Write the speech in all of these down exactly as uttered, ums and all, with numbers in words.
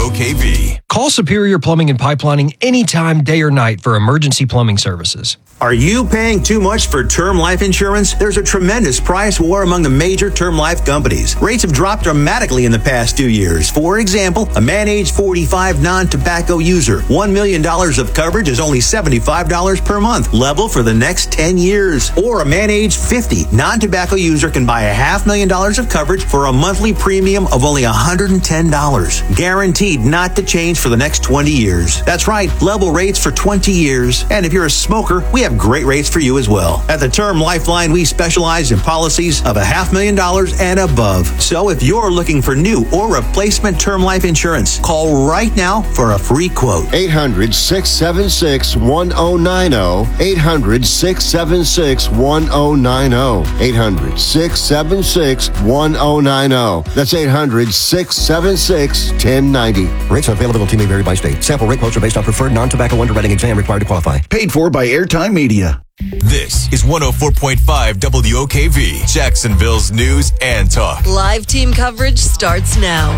O K V. Call Superior Plumbing and Pipelining anytime, day or night for emergency plumbing services. Are you paying too much for term life insurance? There's a tremendous price war among the major term life companies. Rates have dropped dramatically in the past two years. For example, a man age forty-five non-tobacco user, one million dollars of coverage is only seventy-five dollars per month, level for the next ten years. Or a man age fifty non-tobacco user can buy a half million dollars of coverage for a monthly premium of only one hundred ten dollars. Guaranteed not to change for the next twenty years. That's right, level rates for twenty years. And if you're a smoker, we have great rates for you as well. At the Term Lifeline, we specialize in policies of a half million dollars and above. So if you're looking for new or replacement term life insurance, call right now for a free quote. eight hundred, six seven six, one oh nine oh. eight hundred, six seven six, one oh nine oh. eight hundred, six seven six, one oh nine oh. That's eight hundred, six seven six, one oh nine oh. Rates and availability may vary by state. Sample rate quotes are based on preferred non-tobacco underwriting exam required to qualify. Paid for by Airtime Media. This is one oh four point five W O K V, Jacksonville's news and talk. Live team coverage starts now.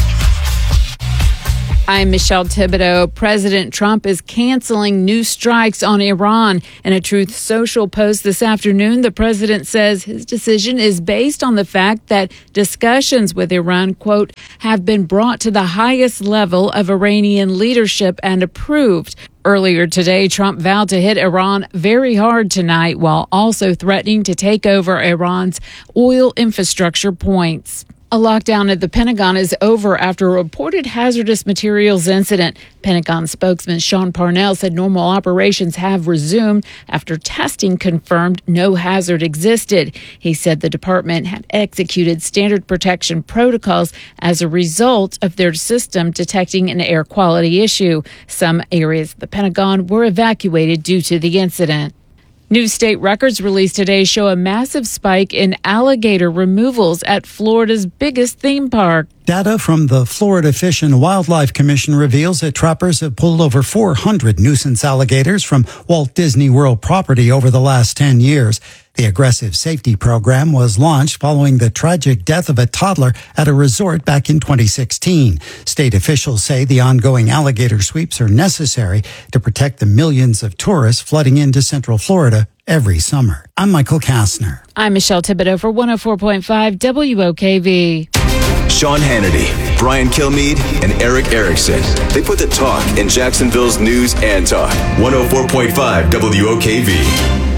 I'm Michelle Thibodeau. President Trump is canceling new strikes on Iran. In a Truth Social post this afternoon, the president says his decision is based on the fact that discussions with Iran, quote, have been brought to the highest level of Iranian leadership and approved. Earlier today, Trump vowed to hit Iran very hard tonight while also threatening to take over Iran's oil infrastructure points. A lockdown at the Pentagon is over after a reported hazardous materials incident. Pentagon spokesman Sean Parnell said normal operations have resumed after testing confirmed no hazard existed. He said the department had executed standard protection protocols as a result of their system detecting an air quality issue. Some areas of the Pentagon were evacuated due to the incident. New state records released today show a massive spike in alligator removals at Florida's biggest theme park. Data from the Florida Fish and Wildlife Commission reveals that trappers have pulled over four hundred nuisance alligators from Walt Disney World property over the last ten years. The aggressive safety program was launched following the tragic death of a toddler at a resort back in twenty sixteen. State officials say the ongoing alligator sweeps are necessary to protect the millions of tourists flooding into Central Florida every summer. I'm Michael Kastner. I'm Michelle Thibodeau for one oh four point five W O K V. Sean Hannity, Brian Kilmeade, and Eric Erickson. They put the talk in Jacksonville's news and talk. one oh four point five W O K V.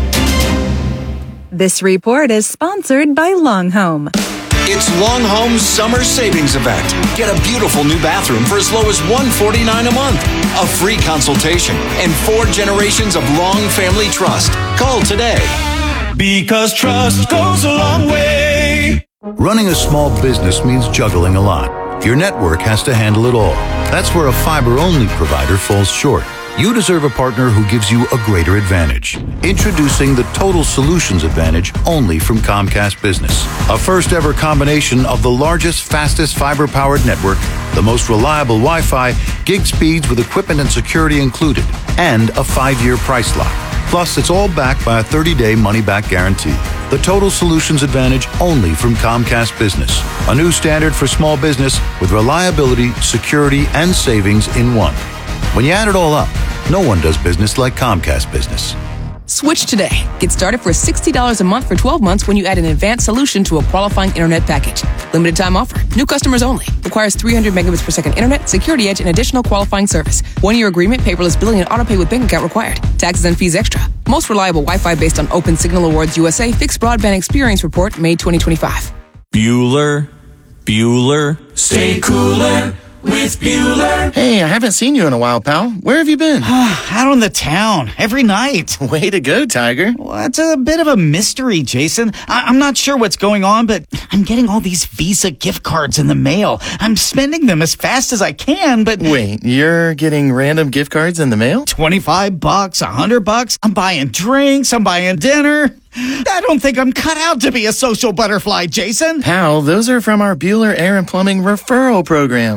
This report is sponsored by Long Home. It's Long Home's summer savings event. Get a beautiful new bathroom for as low as one hundred forty-nine dollars a month. A free consultation and four generations of Long family trust. Call today. Because trust goes a long way. Running a small business means juggling a lot. Your network has to handle it all. That's where a fiber-only provider falls short. You deserve a partner who gives you a greater advantage. Introducing the Total Solutions Advantage only from Comcast Business. A first-ever combination of the largest, fastest fiber-powered network, the most reliable Wi-Fi, gig speeds with equipment and security included, and a five-year price lock. Plus, it's all backed by a thirty-day money-back guarantee. The Total Solutions Advantage only from Comcast Business. A new standard for small business with reliability, security, and savings in one. When you add it all up, no one does business like Comcast Business. Switch today. Get started for sixty dollars a month for twelve months when you add an advanced solution to a qualifying internet package. Limited time offer. New customers only. Requires three hundred megabits per second internet, security edge, and additional qualifying service. One-year agreement, paperless billing, and autopay with bank account required. Taxes and fees extra. Most reliable Wi-Fi based on Open Signal Awards U S A Fixed Broadband Experience Report, May twenty twenty-five. Bueller, Bueller, stay cooler with Bueller. Hey, I haven't seen you in a while, pal. Where have you been? Out on the town, every night. Way to go, Tiger. Well, it's a bit of a mystery, Jason. I- I'm not sure what's going on, but I'm getting all these Visa gift cards in the mail. I'm spending them as fast as I can, but... Wait, you're getting random gift cards in the mail? twenty-five bucks, one hundred bucks. I'm buying drinks, I'm buying dinner. I don't think I'm cut out to be a social butterfly, Jason. Pal, those are from our Bueller Air and Plumbing referral program.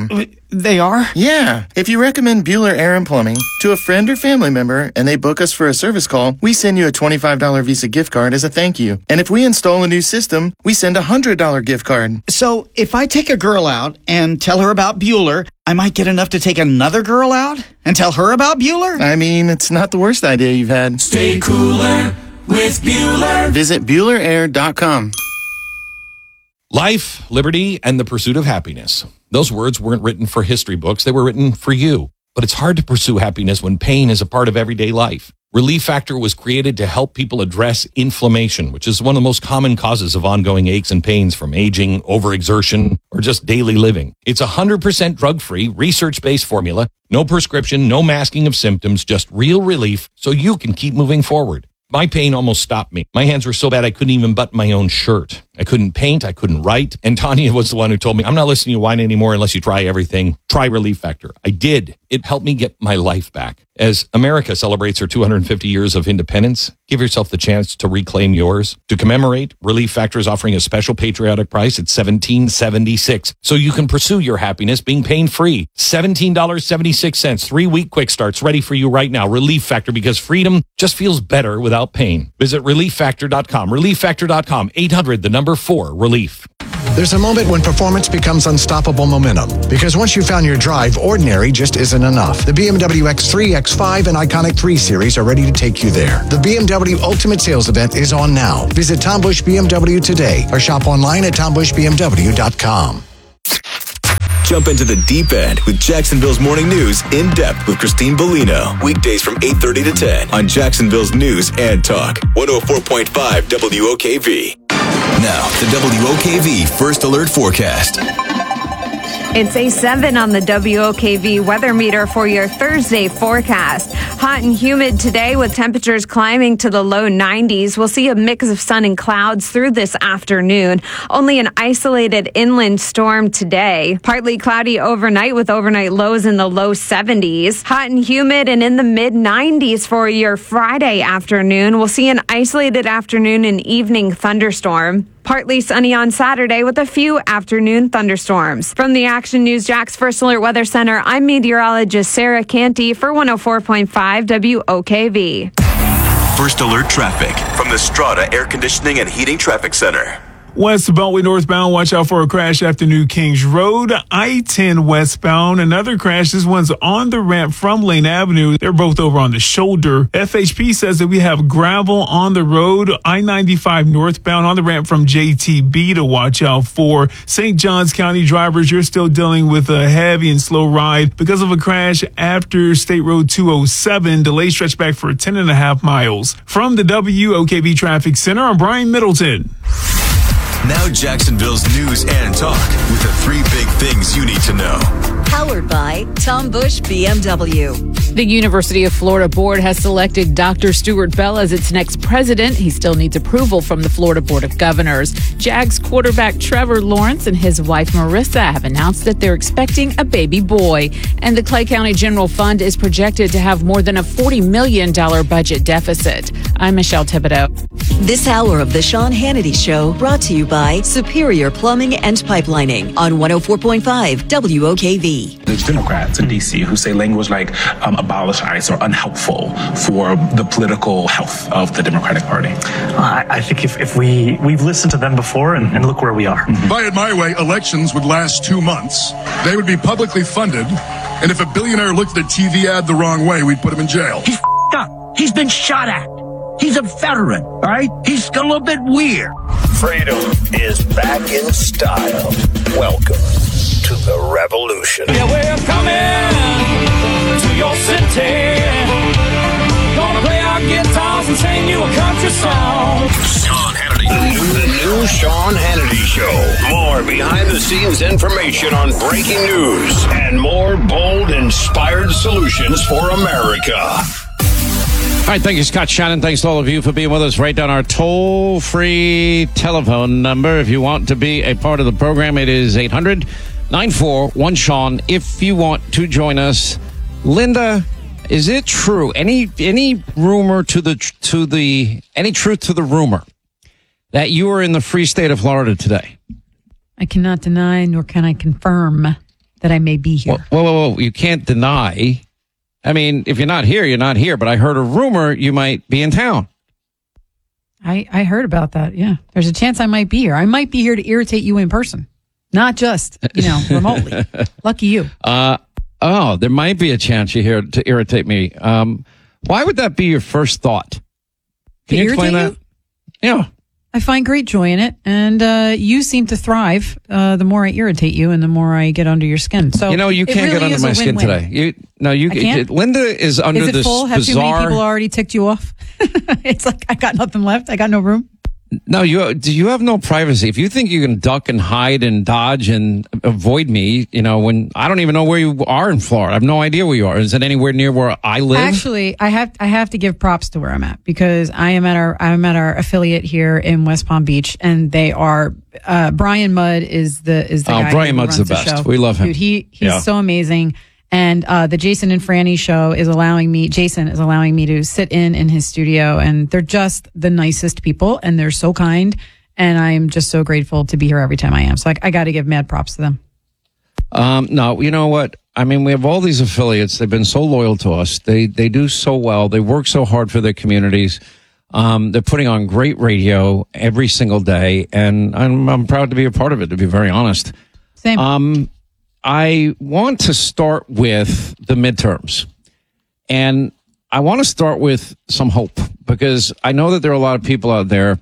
They are? Yeah. If you recommend Bueller Air and Plumbing to a friend or family member and they book us for a service call, we send you a twenty-five dollars Visa gift card as a thank you. And if we install a new system, we send a one hundred dollars gift card. So if I take a girl out and tell her about Bueller, I might get enough to take another girl out and tell her about Bueller? I mean, it's not the worst idea you've had. Stay cooler with Bueller. Visit Bueller Air dot com. Life, liberty, and the pursuit of happiness. Those words weren't written for history books. They were written for you. But it's hard to pursue happiness when pain is a part of everyday life. Relief Factor was created to help people address inflammation, which is one of the most common causes of ongoing aches and pains from aging, overexertion, or just daily living. It's a one hundred percent drug-free, research-based formula. No prescription, no masking of symptoms, just real relief so you can keep moving forward. My pain almost stopped me. My hands were so bad I couldn't even button my own shirt. I couldn't paint. I couldn't write. And Tanya was the one who told me, I'm not listening to you whine anymore unless you try everything. Try Relief Factor. I did. It helped me get my life back. As America celebrates her two hundred fifty years of independence, give yourself the chance to reclaim yours. To commemorate, Relief Factor is offering a special patriotic price at seventeen dollars and seventy-six cents, so you can pursue your happiness being pain-free. seventeen dollars and seventy-six cents. Three-week quick starts ready for you right now. Relief Factor, because freedom just feels better without pain. Visit relief factor dot com. relief factor dot com. eight hundred, the number four, relief. There's a moment when performance becomes unstoppable momentum. Because once you've found your drive, ordinary just isn't enough. The B M W X three, X five, and Iconic three Series are ready to take you there. The B M W Ultimate Sales Event is on now. Visit Tom Busch B M W today or shop online at tom busch b m w dot com. Jump into the deep end with Jacksonville's Morning News in depth with Christine Bellino. Weekdays from eight thirty to ten on Jacksonville's News and Talk. one oh four point five W O K V. Now, the W O K V First Alert Forecast. It's a seven on the W O K V weather meter for your Thursday forecast. Hot and humid today with temperatures climbing to the low nineties. We'll see a mix of sun and clouds through this afternoon. Only an isolated inland storm today. Partly cloudy overnight with overnight lows in the low seventies. Hot and humid and in the mid nineties for your Friday afternoon. We'll see an isolated afternoon and evening thunderstorm. Partly sunny on Saturday with a few afternoon thunderstorms. From the Action News Jax First Alert Weather Center, I'm meteorologist Sarah Canty for one oh four point five W O K V. First Alert Traffic from the Strata Air Conditioning and Heating Traffic Center. West Beltway northbound, watch out for a crash after New Kings Road. I ten westbound, another crash. This one's on the ramp from Lane Avenue. They're both over on the shoulder. F H P says that we have gravel on the road. I ninety-five northbound on the ramp from J T B to watch out for. Saint Johns County drivers, you're still dealing with a heavy and slow ride because of a crash after State Road two oh seven. Delays stretch back for ten and a half miles. From the W O K V Traffic Center, I'm Brian Middleton. Now Jacksonville's News and Talk with the three big things you need to know. Powered by Tom Busch B M W. The University of Florida Board has selected Doctor Stuart Bell as its next president. He still needs approval from the Florida Board of Governors. Jags quarterback Trevor Lawrence and his wife Marissa have announced that they're expecting a baby boy. And the Clay County General Fund is projected to have more than a forty million dollars budget deficit. I'm Michelle Thibodeau. This hour of the Sean Hannity Show brought to you by Superior Plumbing and Pipelining on one oh four point five W O K V. There's Democrats in D C who say language like um, abolish ICE are unhelpful for the political health of the Democratic Party. Uh, I think if, if we, we've listened to them before and, and look where we are. Mm-hmm. By it my way, elections would last two months. They would be publicly funded. And if a billionaire looked at a T V ad the wrong way, we'd put him in jail. He's f***ed up. He's been shot at. He's a veteran, all right? He's a little bit weird. Freedom is back in style. Welcome to the revolution. Yeah, we're coming to your city. Gonna play our guitars and sing you a country song. Sean Hannity. The new, the new Sean Hannity Show. More behind-the-scenes information on breaking news and more bold, inspired solutions for America. All right, thank you, Scott Shannon. Thanks to all of you for being with us. Write down our toll-free telephone number if you want to be a part of the program. It is eight hundred nine four one Sean if you want to join us. Linda, is it true? Any any rumor to the to the any truth to the rumor that you were in the free state of Florida today? I cannot deny, nor can I confirm. that I may be here. Whoa, whoa, whoa. You can't deny. I mean, if you're not here, you're not here. But I heard a rumor you might be in town. I, I heard about that. Yeah. There's a chance I might be here. I might be here to irritate you in person, not just, you know, remotely. Lucky you. Uh, oh, there might be a chance you're here to irritate me. Um, why would that be your first thought? Can To you explain irritate that? Yeah. I find great joy in it, and uh, you seem to thrive uh, the more I irritate you and the more I get under your skin. So You know, you it can't really get under is my a skin win-win. today. You, no, you, I can't? Linda is under Is it this full? Have too many bizarre. people already ticked you off? It's like I got nothing left. I got no room. No, you do you have no privacy. If you think you can duck and hide and dodge and avoid me, you know, when I don't even know where you are in Florida. I have no idea where you are. Is it anywhere near where I live? Actually, I have I have to give props to where I'm at because I am at our I'm at our affiliate here in West Palm Beach, and they are uh, Brian Mudd is the is the Oh, guy Brian who Mudd's runs the best. show. We love him. Dude, he he's Yeah. so amazing. And uh, the Jason and Franny show is allowing me, Jason is allowing me to sit in in his studio, and they're just the nicest people, and they're so kind. And I'm just so grateful to be here every time I am. So I, I got to give mad props to them. Um, no, you know what? I mean, we have all these affiliates. They've been so loyal to us. They they do so well. They work so hard for their communities. Um, they're putting on great radio every single day, and I'm I'm proud to be a part of it. To be very honest. Same. Um, I want to start with the midterms, and I want to start with some hope because I know that there are a lot of people out there.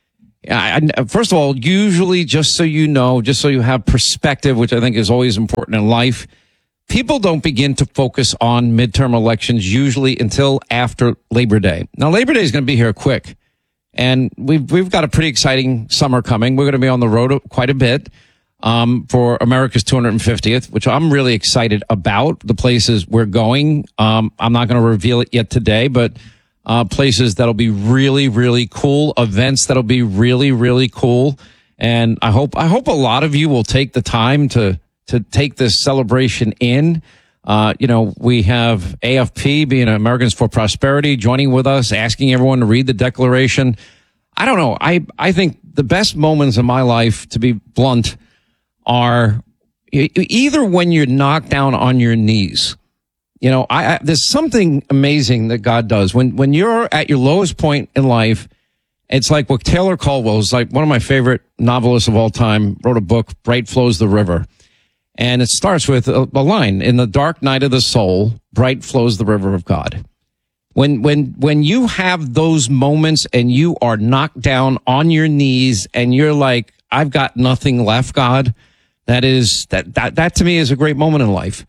I, I, first of all, usually, just so you know, just so you have perspective, which I think is always important in life, people don't begin to focus on midterm elections usually until after Labor Day. Now, Labor Day is going to be here quick, and we've we've got a pretty exciting summer coming. We're going to be on the road quite a bit um, for America's two hundred fiftieth, which I'm really excited about. The places we're going, um, I'm not going to reveal it yet today, but. Uh, places that'll be really, really cool, events that'll be really, really cool. And I hope, I hope a lot of you will take the time to, to take this celebration in. Uh, you know, we have A F P, being Americans for Prosperity, joining with us, asking everyone to read the Declaration. I don't know. I, I think the best moments in my life, to be blunt, are either when you're knocked down on your knees. You know, I, I there's something amazing that God does when when you're at your lowest point in life. It's like what Taylor Caldwell is like one of my favorite novelists of all time. Wrote a book, "Bright Flows the River," and it starts with a, a line: "In the dark night of the soul, bright flows the river of God." When when when you have those moments and you are knocked down on your knees and you're like, "I've got nothing left, God," that is that that that to me is a great moment in life.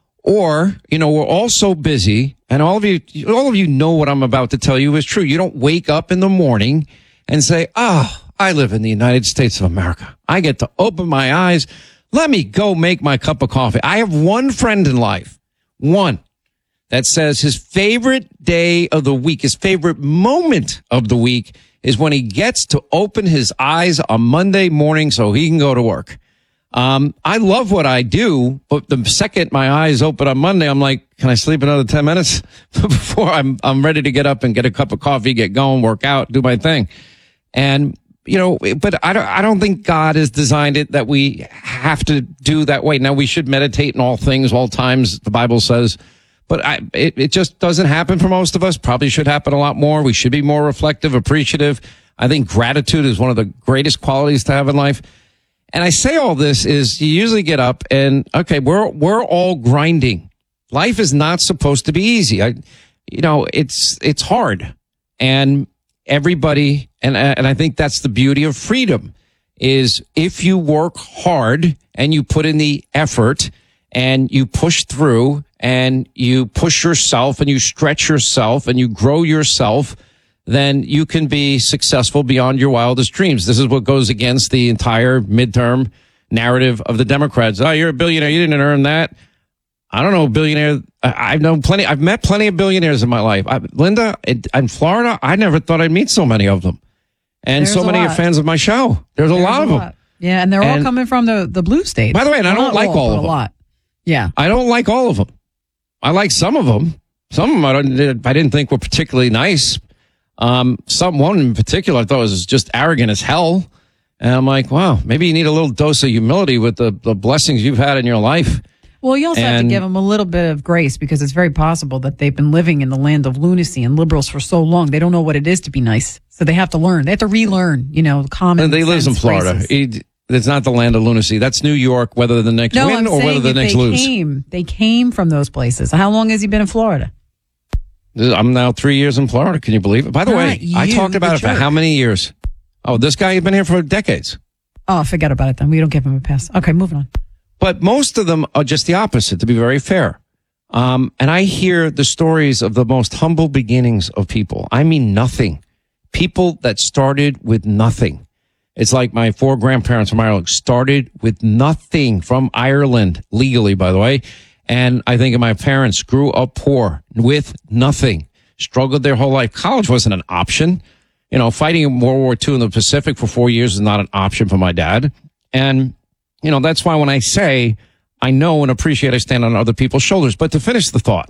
Or, you know, we're all so busy, and all of you, all of you know what I'm about to tell you is true. You don't wake up in the morning and say, "Oh, I live in the United States of America. I get to open my eyes. Let me go make my cup of coffee." I have one friend in life, one, that says his favorite day of the week, his favorite moment of the week is when he gets to open his eyes on Monday morning so he can go to work. Um, I love what I do, but the second my eyes open on Monday, I'm like, can I sleep another ten minutes before I'm, I'm ready to get up and get a cup of coffee, get going, work out, do my thing. And, you know, but I don't, I don't think God has designed it that we have to do that way. Now, we should meditate in all things, all times, the Bible says, but I, it, it just doesn't happen for most of us. Probably should happen a lot more. We should be more reflective, appreciative. I think gratitude is one of the greatest qualities to have in life. And I say all this is you usually get up and, okay, we're, we're all grinding. Life is not supposed to be easy. I, you know, it's, it's hard. And everybody, and, and I think that's the beauty of freedom is if you work hard and you put in the effort and you push through and you push yourself and you stretch yourself and you grow yourself, then you can be successful beyond your wildest dreams. This is what goes against the entire midterm narrative of the Democrats. Oh, you're a billionaire. You didn't earn that. I don't know a billionaire. I've known plenty. I've met plenty of billionaires in my life. I, Linda, in Florida, I never thought I'd meet so many of them. And There's so many are fans of my show. There's a There's lot a of them. lot. Yeah, and they're all And- coming from the, the blue states. By the way, and I Well, don't not like all but of a them. lot. Yeah. I don't like all of them. I like some of them. Some of them I, don't, I didn't think were particularly nice. Um, some one in particular I thought was just arrogant as hell. And I'm like, wow, maybe you need a little dose of humility with the, the blessings you've had in your life. Well, you also have to And- give them a little bit of grace because it's very possible that they've been living in the land of lunacy and liberals for so long. They don't know what it is to be nice. So they have to learn. They have to relearn, you know, common And they live in sense Florida. races. It- it's not the land of lunacy. That's New York, whether the Knicks No, win I'm or saying whether the if Knicks they lose. came, they came from those places. How long has he been in Florida? I'm now three years in Florida. Can you believe it? By the Not way, I you, talked about the it for jerk. how many years? Oh, this guy has been here for decades. Oh, forget about it then. We don't give him a pass. Okay, moving on. But most of them are just the opposite, to be very fair. Um, and I hear the stories of the most humble beginnings of people. I mean, nothing. People that started with nothing. It's like my four grandparents from Ireland started with nothing from Ireland, legally, by the way. And I think my parents grew up poor with nothing, struggled their whole life. College wasn't an option. You know, fighting in World War Two in the Pacific for four years is not an option for my dad. And, you know, that's why when I say I know and appreciate I stand on other people's shoulders. But to finish the thought,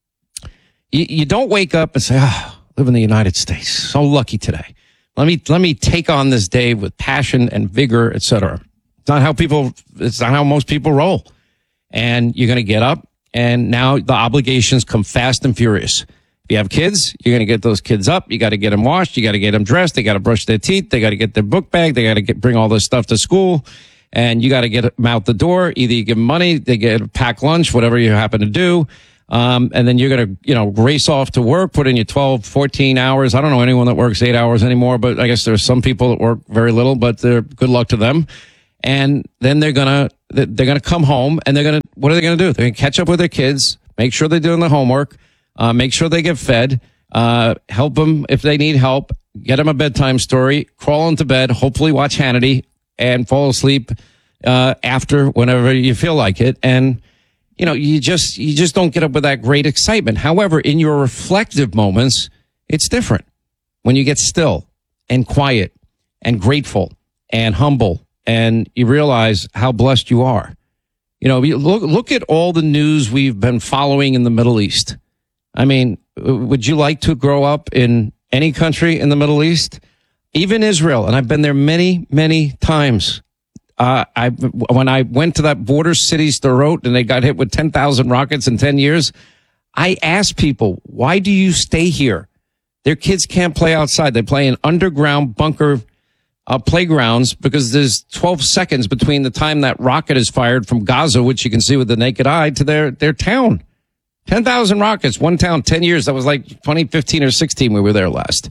you, you don't wake up and say, ah, oh, live in the United States. So lucky today. Let me, let me take on this day with passion and vigor, et cetera. It's not how people, it's not how most people roll. And you're going to get up, and now the obligations come fast and furious. If you have kids, you're going to get those kids up. You got to get them washed. You got to get them dressed. They got to brush their teeth. They got to get their book bag. They got to get, bring all this stuff to school, and you got to get them out the door. Either you give them money, they get a packed lunch, whatever you happen to do. Um, and then you're going to, you know, race off to work, put in your twelve, fourteen hours. I don't know anyone that works eight hours anymore, but I guess there's some people that work very little, but they're good luck to them. And then they're going to, they're going to come home, and they're going to, what are they going to do? They're going to catch up with their kids, make sure they're doing the homework, uh, make sure they get fed, uh, help them if they need help, get them a bedtime story, crawl into bed, hopefully watch Hannity and fall asleep, uh, after whenever you feel like it. And, you know, you just, you just don't get up with that great excitement. However, in your reflective moments, it's different when you get still and quiet and grateful and humble. And you realize how blessed you are. You know, you look, look at all the news we've been following in the Middle East. I mean, would you like to grow up in any country in the Middle East? Even Israel. And I've been there many, many times. Uh, I, when I went to that border city, Sderot, and they got hit with ten thousand rockets in ten years, I asked people, why do you stay here? Their kids can't play outside. They play in underground bunker Uh, playgrounds because there's twelve seconds between the time that rocket is fired from Gaza, which you can see with the naked eye, to their, their town. ten thousand rockets, one town, ten years. That was like twenty fifteen or sixteen. We were there last.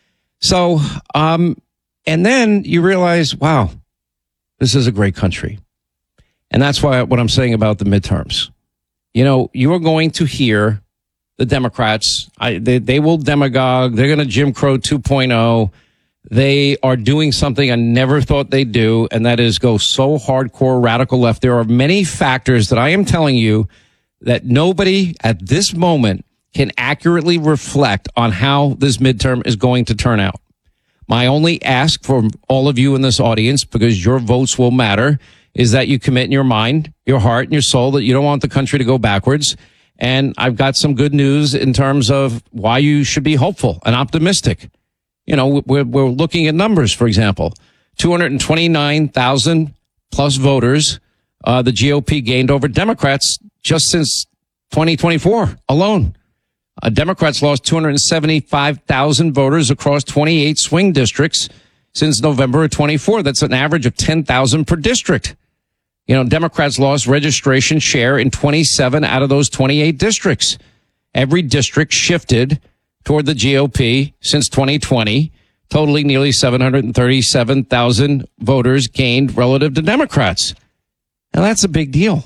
So, um, and then you realize, wow, this is a great country. And that's why what I'm saying about the midterms. You know, you are going to hear the Democrats. I, they, they will demagogue. They're going to Jim Crow two point oh. They are doing something I never thought they'd do, and that is go so hardcore radical left. There are many factors that I am telling you that nobody at this moment can accurately reflect on how this midterm is going to turn out. My only ask from all of you in this audience, because your votes will matter, is that you commit in your mind, your heart, and your soul that you don't want the country to go backwards. And I've got some good news in terms of why you should be hopeful and optimistic. You know, we're, we're looking at numbers, for example, two hundred twenty-nine thousand plus voters, uh, the G O P gained over Democrats just since twenty twenty-four alone. Uh, Democrats lost two hundred seventy-five thousand voters across twenty-eight swing districts since November of twenty-four. That's an average of ten thousand per district. You know, Democrats lost registration share in twenty-seven out of those twenty-eight districts. Every district shifted toward the G O P since twenty twenty, totaling nearly seven hundred thirty-seven thousand voters gained relative to Democrats. Now, that's a big deal.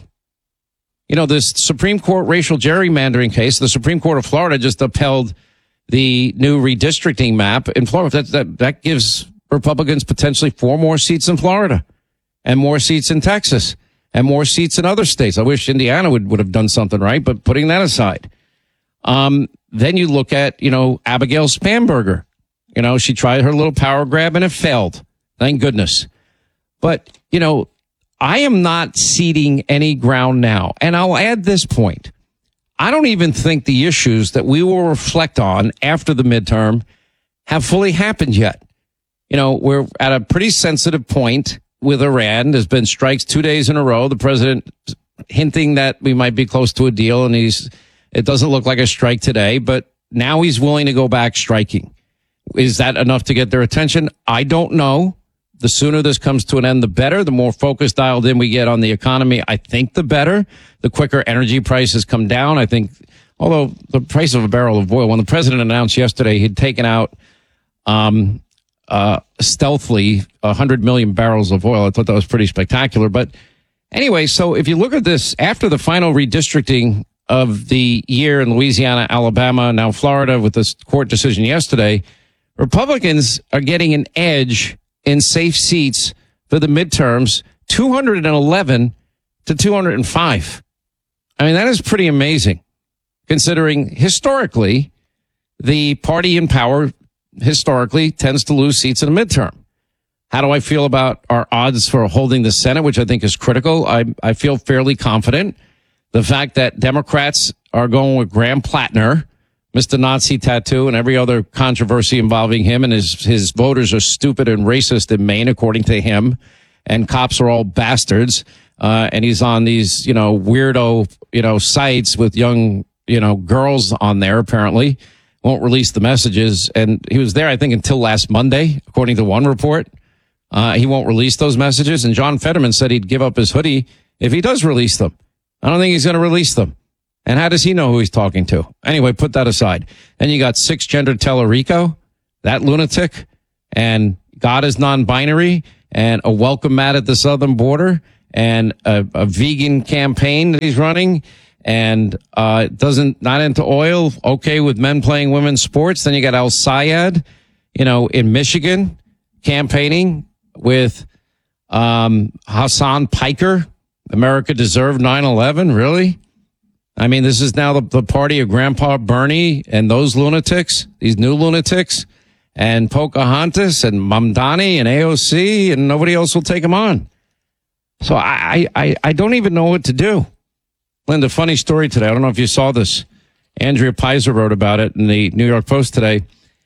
You know, this Supreme Court racial gerrymandering case, the Supreme Court of Florida just upheld the new redistricting map in Florida. That, that, that gives Republicans potentially four more seats in Florida and more seats in Texas and more seats in other states. I wish Indiana would, would have done something right, but putting that aside. Um, Then you look at, you know, Abigail Spanberger. You know, she tried her little power grab and it failed. Thank goodness. But, you know, I am not ceding any ground now. And I'll add this point. I don't even think the issues that we will reflect on after the midterm have fully happened yet. You know, we're at a pretty sensitive point with Iran. There's been strikes two days in a row. The president hinting that we might be close to a deal, and he's it doesn't look like a strike today, but now he's willing to go back striking. Is that enough to get their attention? I don't know. The sooner this comes to an end, the better. The more focused, dialed in we get on the economy, I think the better. The quicker energy prices come down. I think, although the price of a barrel of oil, when the president announced yesterday he'd taken out um, uh, stealthily one hundred million barrels of oil, I thought that was pretty spectacular. But anyway, so if you look at this, after the final redistricting of the year in Louisiana, Alabama, now Florida, with this court decision yesterday, Republicans are getting an edge in safe seats for the midterms, two hundred eleven to two hundred five. I mean, that is pretty amazing, considering historically the party in power historically tends to lose seats in a midterm. How do I feel about our odds for holding the Senate, which I think is critical? I, I feel fairly confident. The fact that Democrats are going with Graham Plattner, Mister Nazi Tattoo, and every other controversy involving him, and his his voters are stupid and racist in Maine, according to him, and cops are all bastards, uh, and he's on these, you know, weirdo, you know, sites with young, you know, girls on there, apparently, won't release the messages, and he was there, I think, until last Monday, according to one report. Uh, he won't release those messages, and John Fetterman said he'd give up his hoodie if he does release them. I don't think he's going to release them. And how does he know who he's talking to? Anyway, put that aside. Then you got six-gender Tellerico, that lunatic, and God is non-binary, and a welcome mat at the southern border, and a, a vegan campaign that he's running, and uh doesn't not into oil, okay with men playing women's sports. Then you got Al Sayed, you know, in Michigan, campaigning with um Hassan Piker. America deserved nine eleven, really? I mean, this is now the, the party of Grandpa Bernie and those lunatics, these new lunatics, and Pocahontas and Mamdani and A O C, and nobody else will take them on. So I, I, I don't even know what to do. Linda, funny story today. I don't know if you saw this. Andrea Pizer wrote about it in the New York Post today.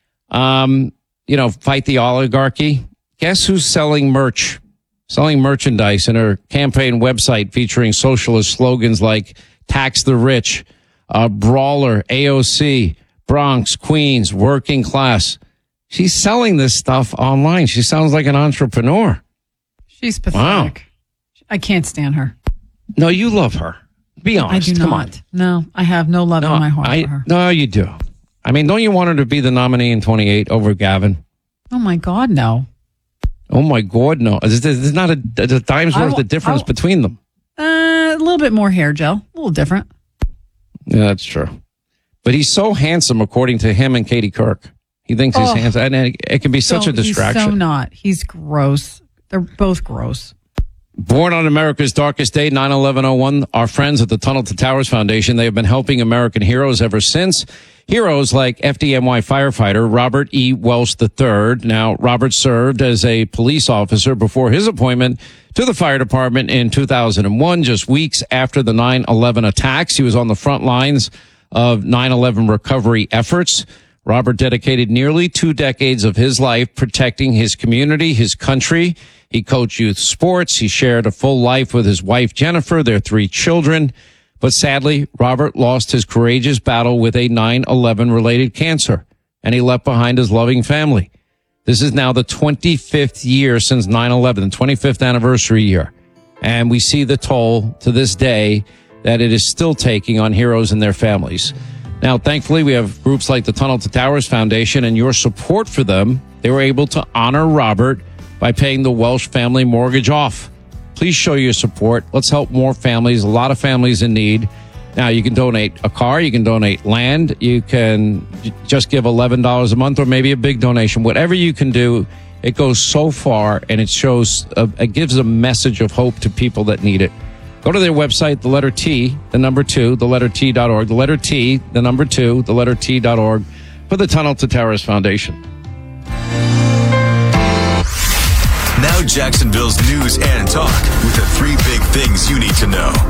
Um, you know, fight the oligarchy. Guess who's selling merch, selling merchandise in her campaign website featuring socialist slogans like tax the rich, uh, brawler, A O C, Bronx, Queens, working class. She's selling this stuff online. She sounds like an entrepreneur. She's pathetic. Wow. I can't stand her. No, you love her. Be honest. I do Come not. on. No, I have no love No, in my heart I, for her. no, you do. I mean, don't you want her to be the nominee in twenty-eight over Gavin? Oh my God, no. Oh my God, no. There's, there's not a, there's a dime's I worth will- of difference I will- between them. Uh, a little bit more hair gel, a little different. Yeah, that's true. But he's so handsome, according to him and Katie Kirk. He thinks he's Oh. handsome. And it, it can be such So- a distraction. He's so not. He's gross. They're both gross. Born on America's darkest day, nine eleven oh one, our friends at the Tunnel to Towers Foundation, they have been helping American heroes ever since. Heroes like F D N Y firefighter Robert E. Welsh the third. Now, Robert served as a police officer before his appointment to the fire department in two thousand one, just weeks after the nine eleven attacks. He was on the front lines of nine eleven recovery efforts. Robert dedicated nearly two decades of his life protecting his community, his country. He coached youth sports. He shared a full life with his wife, Jennifer, their three children. But sadly, Robert lost his courageous battle with a nine eleven related cancer, and he left behind his loving family. This is now the twenty-fifth year since nine eleven, the twenty-fifth anniversary year. And we see the toll to this day that it is still taking on heroes and their families. Now, thankfully, we have groups like the Tunnel to Towers Foundation, and your support for them. They were able to honor Robert by paying the Welsh family mortgage off. Please show your support. Let's help more families, a lot of families in need. Now, you can donate a car, you can donate land, you can j- just give eleven dollars a month, or maybe a big donation. Whatever you can do, it goes so far, and it shows, a, it gives a message of hope to people that need it. Go to their website, the letter T, the number two, the letter T dot org, the letter T, the number two, the letter T dot org, for the Tunnel to Towers Foundation. Now Jacksonville's news and talk with the three big things you need to know. How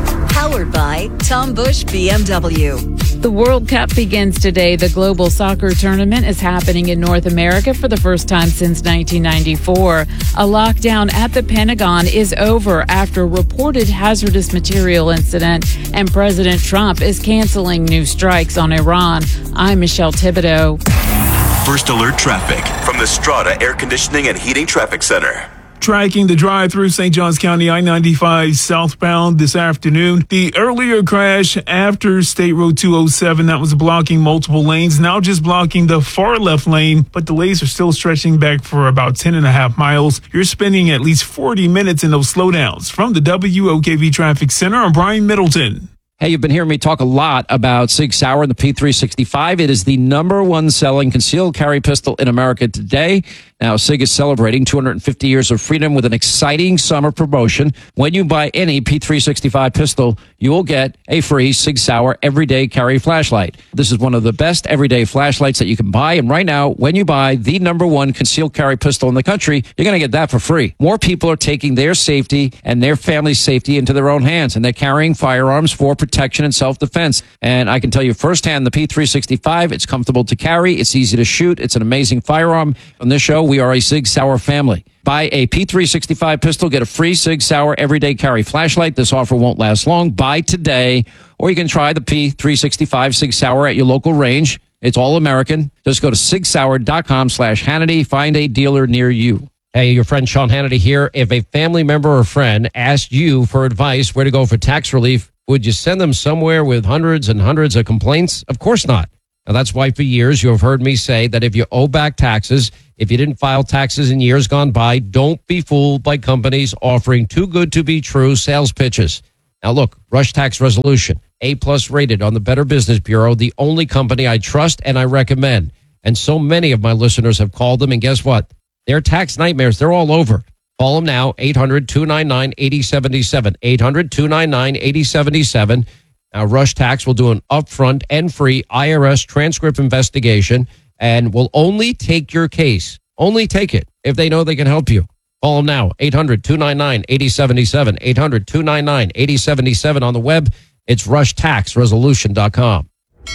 Powered by Tom Bush B M W. The World Cup begins today. The global soccer tournament is happening in North America for the first time since nineteen ninety-four. A lockdown at the Pentagon is over after a reported hazardous material incident, and President Trump is canceling new strikes on Iran. I'm Michelle Thibodeau. First Alert Traffic from the Strata Air Conditioning and Heating Traffic Center. Tracking the drive through Saint Johns County I ninety-five southbound this afternoon. The earlier crash after State Road two oh seven that was blocking multiple lanes, now just blocking the far left lane, but delays are still stretching back for about ten and a half miles. You're spending at least forty minutes in those slowdowns. From the W O K V Traffic Center, I'm Brian Middleton. Hey, you've been hearing me talk a lot about Sig Sauer and the P three sixty-five. It is the number one selling concealed carry pistol in America today. Now, Sig is celebrating two hundred fifty years of freedom with an exciting summer promotion. When you buy any P three sixty-five pistol, you will get a free Sig Sauer everyday carry flashlight. This is one of the best everyday flashlights that you can buy. And right now, when you buy the number one concealed carry pistol in the country, you're going to get that for free. More people are taking their safety and their family's safety into their own hands, and they're carrying firearms for protection and self-defense. And I can tell you firsthand, the P three sixty-five, it's comfortable to carry, it's easy to shoot, it's an amazing firearm. On this show, we are a Sig Sauer family. Buy a P three sixty-five pistol, get a free Sig Sauer everyday carry flashlight. This offer won't last long. Buy today, or you can try the P three sixty-five Sig Sauer at your local range. It's all American. Just go to sig sauer dot com slash Hannity. Find a dealer near you. Hey, your friend Sean Hannity here. If a family member or friend asked you for advice where to go for tax relief, would you send them somewhere with hundreds and hundreds of complaints? Of course not. Now, that's why for years you have heard me say that if you owe back taxes, if you didn't file taxes in years gone by, don't be fooled by companies offering too good to be true sales pitches. Now, look, Rush Tax Resolution, A-plus rated on the Better Business Bureau, the only company I trust and I recommend. And so many of my listeners have called them, and guess what? Their tax nightmares, they're all over. Call them now, eight hundred, two nine nine, eight oh seven seven, eight hundred, two nine nine, eight oh seven seven. Now, Rush Tax will do an upfront and free I R S transcript investigation and will only take your case. Only take it if they know they can help you. Call them now, eight hundred, two nine nine, eight oh seven seven, eight hundred, two nine nine, eight oh seven seven. On the web, it's rush tax resolution dot com.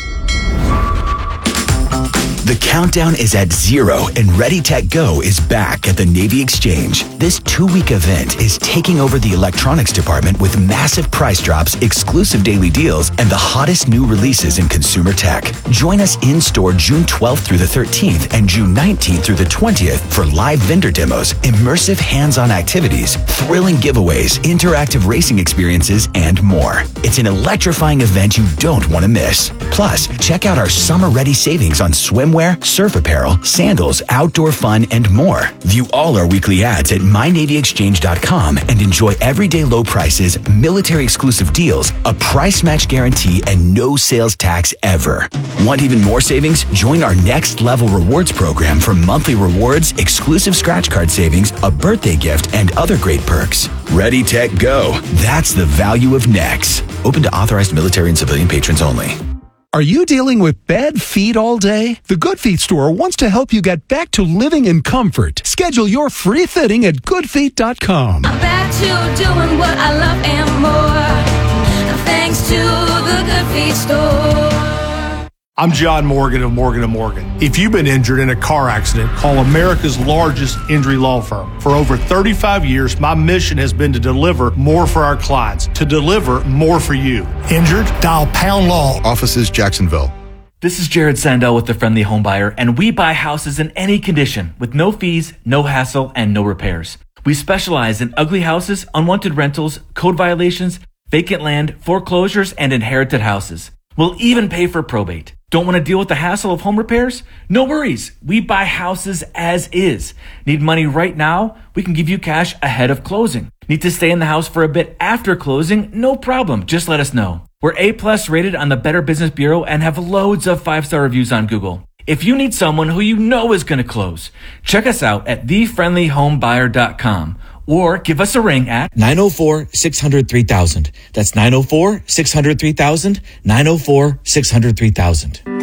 The countdown is at zero and Ready Tech Go is back at the Navy Exchange. This two-week event is taking over the electronics department with massive price drops, exclusive daily deals, and the hottest new releases in consumer tech. Join us in-store June twelfth through the thirteenth and June nineteenth through the twentieth for live vendor demos, immersive hands-on activities, thrilling giveaways, interactive racing experiences, and more. It's an electrifying event you don't want to miss. Plus, check out our summer-ready savings on swimwear, surf apparel, sandals, outdoor fun, and more. View all our weekly ads at my navy exchange dot com and enjoy everyday low prices, military exclusive deals, a price match guarantee, and no sales tax ever. Want even more savings? Join our Next Level Rewards program for monthly rewards, exclusive scratch card savings, a birthday gift, and other great perks. Ready, Tech, Go. That's the value of Next. Open to authorized military and civilian patrons only. Are you dealing with bad feet all day? The Good Feet store wants to help you get back to living in comfort. Schedule your free fitting at good feet dot com. I'm back to doing what I love and more, thanks to the Good Feet store. I'm John Morgan of Morgan and Morgan. If you've been injured in a car accident, call America's largest injury law firm. For over thirty-five years, my mission has been to deliver more for our clients, to deliver more for you. Injured? Dial Pound Law. Offices Jacksonville. This is Jared Sandell with The Friendly Home Buyer, and we buy houses in any condition with no fees, no hassle, and no repairs. We specialize in ugly houses, unwanted rentals, code violations, vacant land, foreclosures, and inherited houses. We'll even pay for probate. Don't want to deal with the hassle of home repairs? No worries. We buy houses as is. Need money right now? We can give you cash ahead of closing. Need to stay in the house for a bit after closing? No problem. Just let us know. We're A-plus rated on the Better Business Bureau and have loads of five-star reviews on Google. If you need someone who you know is going to close, check us out at the friendly home buyer dot com or give us a ring at nine oh four, six hundred, three thousand. That's nine oh four, six hundred, three thousand, nine oh four, six hundred, three thousand.